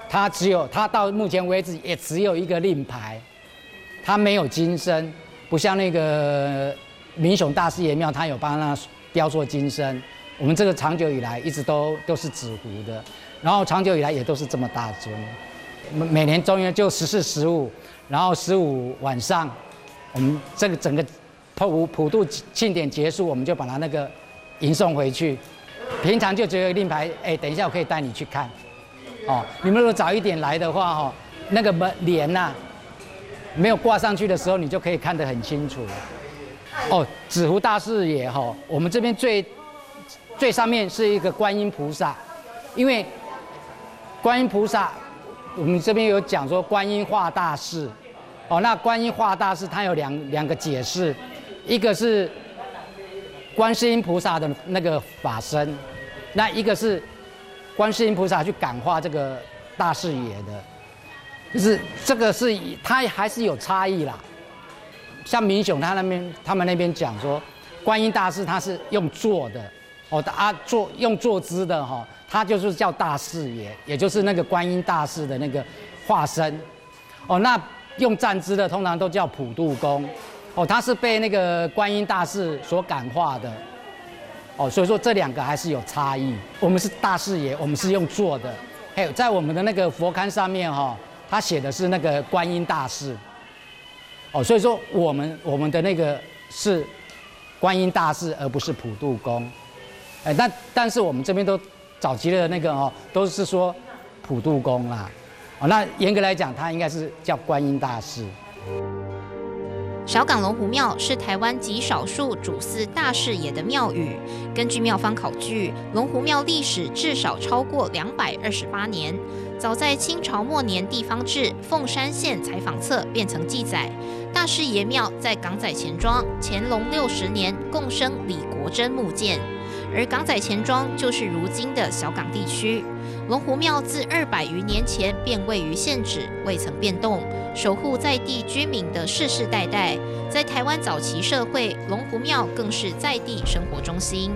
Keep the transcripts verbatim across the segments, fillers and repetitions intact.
他只有他到目前为止也只有一个令牌，他没有金身，不像那个民雄大士爷庙，他有帮他雕塑金身。我们这个长久以来一直都都是纸糊的，然后长久以来也都是这么大尊。每年中元就十四、十五，然后十五晚上，我们这个整个普普渡庆典结束，我们就把它那个迎送回去。平常就只有令牌，哎，等一下我可以带你去看。哦，你们如果早一点来的话，哦，那个门帘呐，没有挂上去的时候，你就可以看得很清楚。哦，纸糊大士爷哈，我们这边最最上面是一个观音菩萨，因为观音菩萨，我们这边有讲说观音化大士，哦，那观音化大士它有两两个解释，一个是观世音菩萨的那个法身，那一个是观世音菩萨去感化这个大士爷的，就是这个是它还是有差异啦。像民雄他那边他们那边讲说，观音大士他是用坐的，哦啊坐用坐姿的哈、哦，他就是叫大士爷，也就是那个观音大士的那个化身，哦那用站姿的通常都叫普渡公，哦他是被那个观音大士所感化的，哦所以说这两个还是有差异。我们是大士爷，我们是用坐的，还有在我们的那个佛龛上面哈、哦，他写的是那个观音大士。哦，所以说我们我们的那个是观音大士，而不是普渡公。哎，但但是我们这边都早期的那个哦，都是说普渡公啦。哦，那严格来讲，它应该是叫观音大士。 小港龙湖庙是台湾极少数主祀大士爷的庙宇。根据庙方考据，龙湖庙历史至少超过两百二十八年。早在清朝末年，地方志《凤山县采访册》便曾记载，大士爷庙在港仔钱庄乾隆六十年共生李国珍墓建，而港仔钱庄就是如今的小港地区。龙湖庙自二百余年前便位于现址，未曾变动，守护在地居民的世世代代。在台湾早期社会，龙湖庙更是在地生活中心。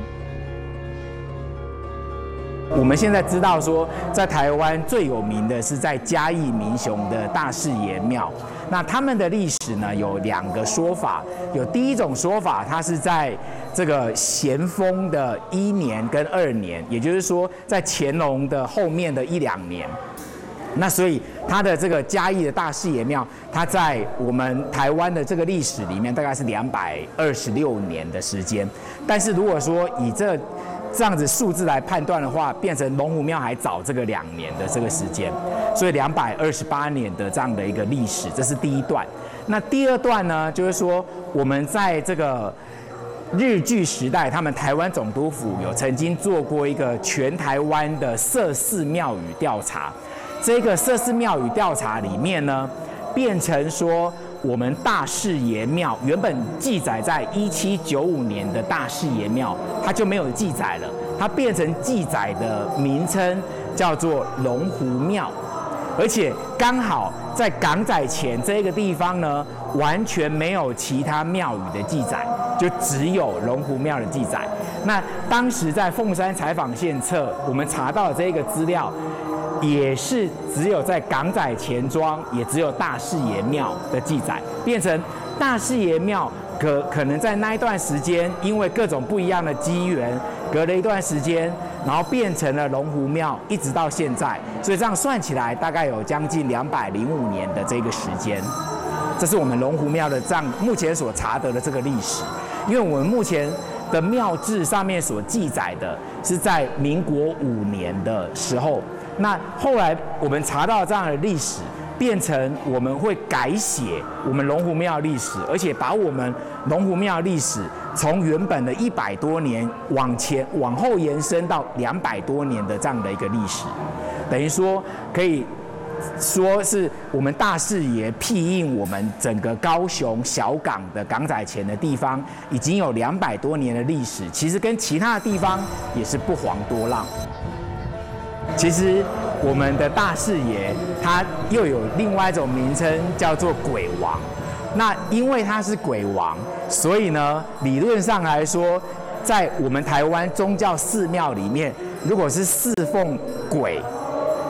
我们现在知道说，在台湾最有名的是在嘉义民雄的大士爷庙。那他们的历史呢有两个说法，有第一种说法，它是在这个咸丰的一年跟二年，也就是说在乾隆的后面的一两年。那所以它的这个嘉义的大士爷庙，它在我们台湾的这个历史里面大概是两百二十六年的时间。但是如果说以这这样子数字来判断的话，变成龙湖庙还早这个两年的这个时间，所以两百二十八年的这样的一个历史，这是第一段。那第二段呢，就是说我们在这个日据时代，他们台湾总督府有曾经做过一个全台湾的社寺庙宇调查。这个社寺庙宇调查里面呢，变成说我们大士爷庙原本记载在一七九五年的大士爷庙，它就没有记载了，它变成记载的名称叫做龙湖庙，而且刚好在港仔前这个地方呢，完全没有其他庙宇的记载，就只有龙湖庙的记载。那当时在凤山采访县册，我们查到这个资料，也是只有在港仔钱庄，也只有大士爷庙的记载，变成大士爷庙可可能在那一段时间，因为各种不一样的机缘，隔了一段时间，然后变成了龙湖庙，一直到现在，所以这样算起来，大概有将近两百零五年的这个时间。这是我们龙湖庙的这样目前所查得的这个历史，因为我们目前的庙志上面所记载的是在民国五年的时候。那后来我们查到这样的历史，变成我们会改写我们龙湖庙历史，而且把我们龙湖庙历史从原本的一百多年往前往后延伸到两百多年的这样的一个历史，等于说可以说是我们大士爷庇应我们整个高雄小港的港仔前的地方，已经有两百多年的历史，其实跟其他的地方也是不遑多让。其实我们的大士爷他又有另外一种名称叫做鬼王，那因为他是鬼王，所以呢理论上来说，在我们台湾宗教寺庙里面，如果是侍奉鬼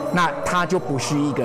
那它就不是一个